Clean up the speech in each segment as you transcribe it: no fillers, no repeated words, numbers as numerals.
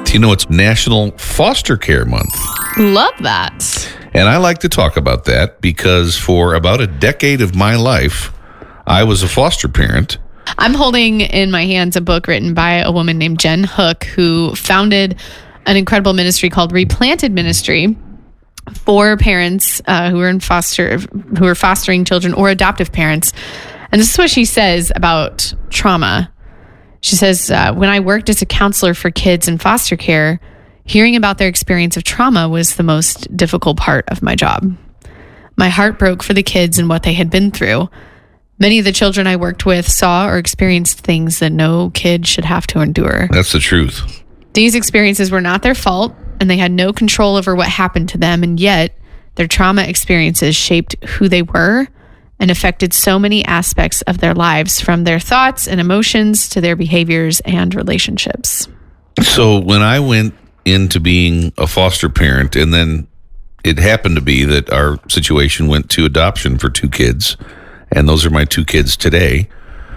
Do you know it's National Foster Care Month? Love that. And I like to talk about that because for about a decade of my life, I was a foster parent. I'm holding in my hands a book written by a woman named Jen Hook, who founded an incredible ministry called Replanted Ministry for parents who are fostering children or adoptive parents. And this is what she says about trauma. She says, when I worked as a counselor for kids in foster care, hearing about their experience of trauma was the most difficult part of my job. My heart broke for the kids and what they had been through. Many of the children I worked with saw or experienced things that no kid should have to endure. That's the truth. These experiences were not their fault, and they had no control over what happened to them, and yet their trauma experiences shaped who they were and affected so many aspects of their lives, from their thoughts and emotions to their behaviors and relationships. So when I went into being a foster parent, and then it happened to be that our situation went to adoption for 2 kids, and those are my 2 kids today,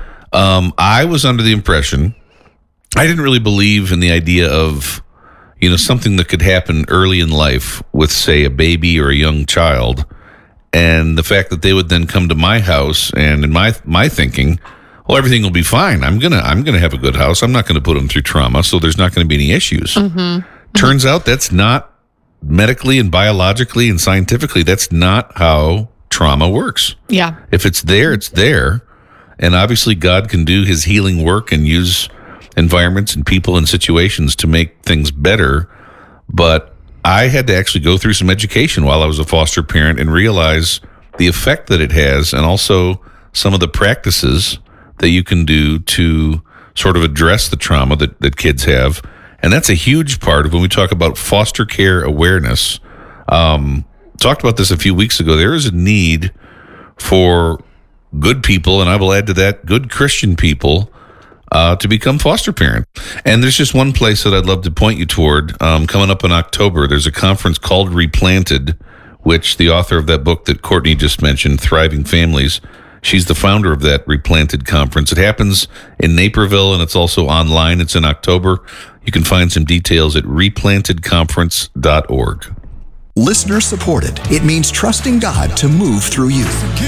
I was under the impression, I didn't really believe in the idea of, something that could happen early in life with, say, a baby or a young child, and the fact that they would then come to my house, and in my thinking, well, everything will be fine. I'm gonna have a good house. I'm not gonna put them through trauma, so there's not gonna be any issues. Mm-hmm. Turns out that's not medically and biologically and scientifically, that's not how trauma works. Yeah. If it's there, it's there. And obviously God can do his healing work and use environments and people and situations to make things better. But I had to actually go through some education while I was a foster parent and realize the effect that it has, and also some of the practices that you can do to sort of address the trauma that kids have. And that's a huge part of when we talk about foster care awareness. Talked about this a few weeks ago. There is a need for good people, and I will add to that, good Christian people, to become foster parent. And there's just one place that I'd love to point you toward. Coming up in October, there's a conference called Replanted, which the author of that book that Courtney just mentioned, Thriving Families, she's the founder of that Replanted conference. It happens in Naperville, and it's also online. It's in October. You can find some details at replantedconference.org. Listener supported. It means trusting God to move through you.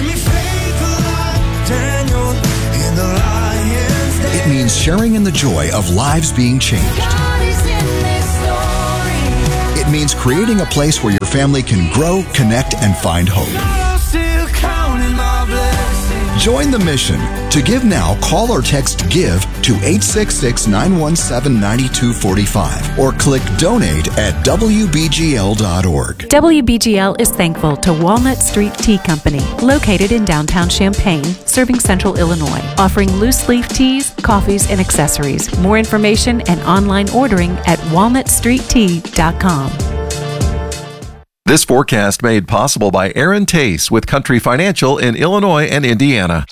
It means sharing in the joy of lives being changed. It means creating a place where your family can grow, connect, and find hope. Join the mission. To give now, call or text GIVE to 866-917-9245 or click donate at WBGL.org. WBGL is thankful to Walnut Street Tea Company, located in downtown Champaign, serving Central Illinois, offering loose leaf teas, coffees, and accessories. More information and online ordering at walnutstreettea.com. This forecast made possible by Aaron Tace with Country Financial in Illinois and Indiana.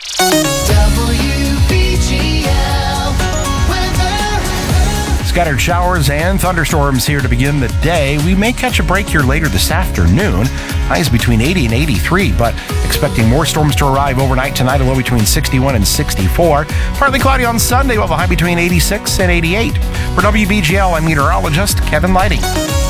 Scattered showers and thunderstorms here to begin the day. We may catch a break here later this afternoon. Highs between 80 and 83, but expecting more storms to arrive overnight tonight, a low between 61 and 64. Partly cloudy on Sunday, we'll have a high between 86 and 88. For WBGL, I'm meteorologist Kevin Lighting.